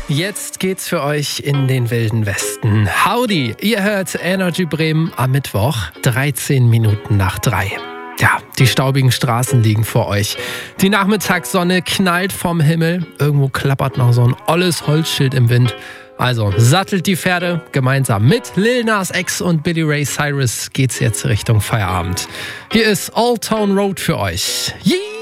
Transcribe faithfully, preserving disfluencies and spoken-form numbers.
Jetzt geht's für euch in den wilden Westen. Howdy, ihr hört Energy Bremen am Mittwoch, dreizehn Minuten nach drei. Ja, die staubigen Straßen liegen vor euch. Die Nachmittagssonne knallt vom Himmel. Irgendwo klappert noch so ein olles Holzschild im Wind. Also sattelt die Pferde. Gemeinsam mit Lil Nas X und Billy Ray Cyrus geht's jetzt Richtung Feierabend. Hier ist Old Town Road für euch. Yee!